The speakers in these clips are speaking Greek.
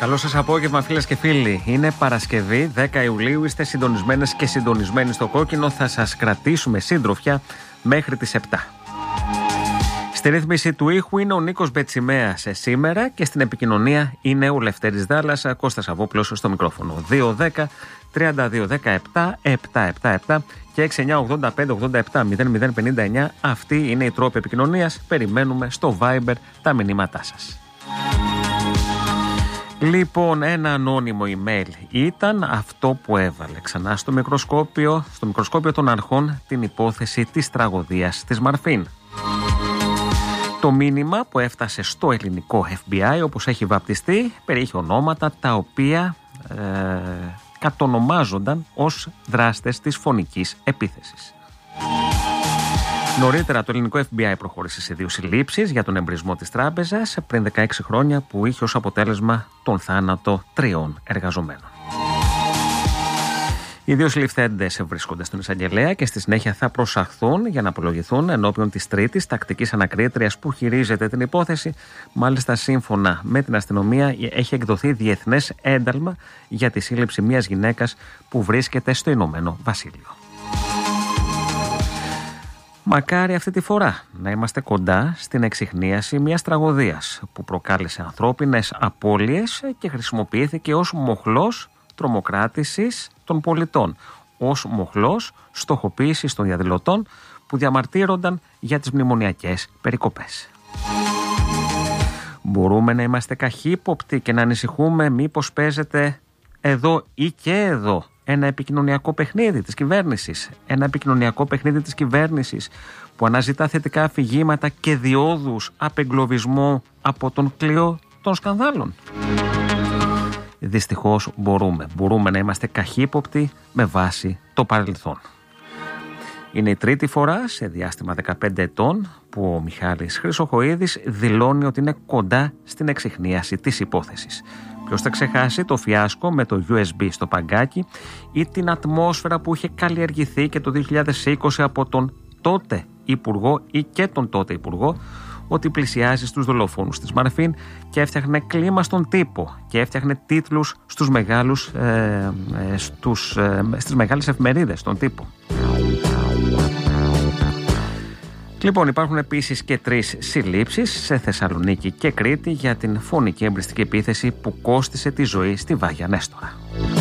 Καλό σας απόγευμα, φίλες και φίλοι. Είναι Παρασκευή, 10 Ιουλίου. Είστε συντονισμένες και συντονισμένοι στο κόκκινο. Θα σας κρατήσουμε σύντροφια μέχρι τις 7. Στη ρύθμιση του ήχου είναι ο Νίκος Μπετσιμέας σήμερα και στην επικοινωνία είναι ο Λευτέρης Δάλλας, Κώστας Αβόπουλος στο μικρόφωνο. 210-3217-777 και 6985-87-0059. Αυτή είναι η τρόπη επικοινωνίας. Περιμένουμε στο Viber τα μηνύματά σας. Λοιπόν, ένα ανώνυμο email ήταν αυτό που έβαλε ξανά στο μικροσκόπιο των αρχών την υπόθεση της τραγωδίας της Μαρφίν. Το μήνυμα που έφτασε στο ελληνικό FBI, όπως έχει βαπτιστεί, περιείχε ονόματα τα οποία κατονομάζονταν ως δράστες της φωνικής επίθεσης. Νωρίτερα το ελληνικό FBI προχώρησε σε 2 συλλήψεις για τον εμπρισμό της τράπεζας πριν 16 χρόνια, που είχε ως αποτέλεσμα τον θάνατο 3 εργαζομένων. Οι 2 συλληφθέντες βρίσκονται στον εισαγγελέα και στη συνέχεια θα προσαχθούν για να απολογηθούν ενώπιον της τρίτης τακτικής ανακρίτριας που χειρίζεται την υπόθεση. Μάλιστα, σύμφωνα με την αστυνομία, έχει εκδοθεί διεθνές ένταλμα για τη σύλληψη μιας γυναίκας που βρίσκεται στο Ηνωμένο Βασίλειο. Μακάρι αυτή τη φορά να είμαστε κοντά στην εξιχνίαση μιας τραγωδίας που προκάλεσε ανθρώπινες απώλειες και χρησιμοποιήθηκε ως μοχλός τρομοκράτησης των πολιτών, ως μοχλός στοχοποίησης των διαδηλωτών που διαμαρτύρονταν για τις μνημονιακές περικοπές. Μπορούμε να είμαστε καχύποπτοι και να ανησυχούμε μήπως παίζεται εδώ ή και εδώ ένα επικοινωνιακό παιχνίδι της κυβέρνησης. Ένα επικοινωνιακό παιχνίδι της κυβέρνησης που αναζητά θετικά αφηγήματα και διόδους απεγκλωβισμού από τον κλειό των σκανδάλων. Δυστυχώς μπορούμε να είμαστε καχύποπτοι με βάση το παρελθόν. Είναι η τρίτη φορά σε διάστημα 15 ετών που ο Μιχάλης Χρυσοχοΐδης δηλώνει ότι είναι κοντά στην εξιχνίαση της υπόθεσης. Ποιος θα ξεχάσει το φιάσκο με το USB στο παγκάκι ή την ατμόσφαιρα που είχε καλλιεργηθεί και το 2020 από τον τότε Υπουργό ή και τον τότε Υπουργό, ότι πλησιάζει στους δολοφόνους της Μαρφίν και έφτιαχνε κλίμα στον τύπο και έφτιαχνε τίτλους στις μεγάλες εφημερίδες στον τύπο. Λοιπόν, υπάρχουν επίσης και 3 συλλήψεις σε Θεσσαλονίκη και Κρήτη για την φωνική εμπριστική επίθεση που κόστισε τη ζωή στη Βάγια Νέστορα.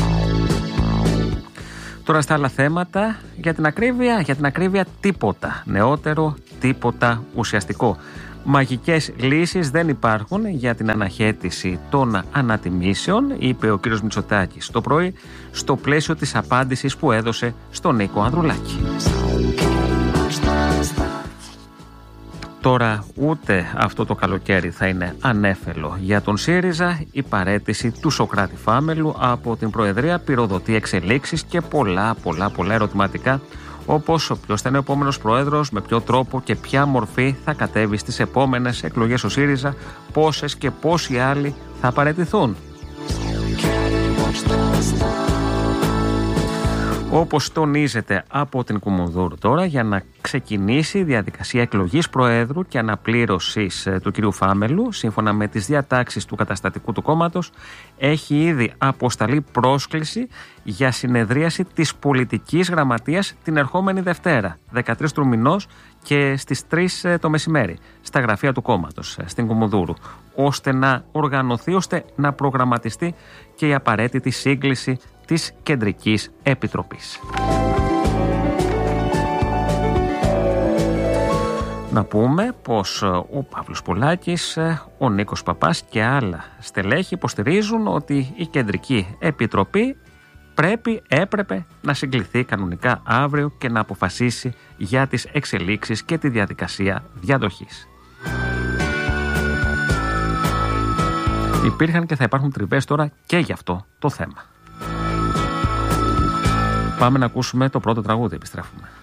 Τώρα στα άλλα θέματα, για την ακρίβεια τίποτα νεότερο, τίποτα ουσιαστικό. Μαγικές λύσεις δεν υπάρχουν για την αναχέτηση των ανατιμήσεων, είπε ο κ. Μητσοτάκης το πρωί στο πλαίσιο της απάντησης που έδωσε στον Νίκο Ανδρουλάκη. Τώρα ούτε αυτό το καλοκαίρι θα είναι ανέφελο για τον ΣΥΡΙΖΑ. Η παραίτηση του Σωκράτη Φάμελου από την Προεδρία πυροδοτεί εξελίξεις και πολλά ερωτηματικά, όπως ποιος θα είναι ο επόμενος πρόεδρος, με ποιο τρόπο και ποια μορφή θα κατέβει στις επόμενες εκλογές ο ΣΥΡΙΖΑ, πόσες και πόσοι άλλοι θα παραιτηθούν. Όπως τονίζεται από την Κουμουνδούρου τώρα, για να ξεκινήσει η διαδικασία εκλογής Προέδρου και αναπλήρωσης του κυρίου Φάμελου, σύμφωνα με τις διατάξεις του καταστατικού του κόμματος, έχει ήδη αποσταλεί πρόσκληση για συνεδρίαση της πολιτικής γραμματείας την ερχόμενη Δευτέρα, 13 του μηνός και στις 3 το μεσημέρι, στα γραφεία του κόμματος, στην Κουμουνδούρου, ώστε να οργανωθεί, ώστε να προγραμματιστεί και η απαραίτητη σύγκληση της Κεντρικής Επιτροπής. Να πούμε πως ο Παύλος Πολάκης, ο Νίκος Παπάς και άλλα στελέχη υποστηρίζουν ότι η Κεντρική Επιτροπή έπρεπε να συγκληθεί κανονικά αύριο και να αποφασίσει για τις εξελίξεις και τη διαδικασία διαδοχής. Υπήρχαν και θα υπάρχουν τριβές τώρα και γι' αυτό το θέμα. Πάμε να ακούσουμε το πρώτο τραγούδι, επιστρέφουμε.